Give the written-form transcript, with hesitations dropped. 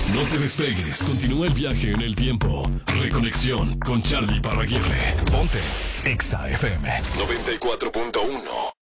No te despegues, continúa el viaje en el tiempo. Reconexión con Charlie Parraguirre. Ponte Exa FM 94.1.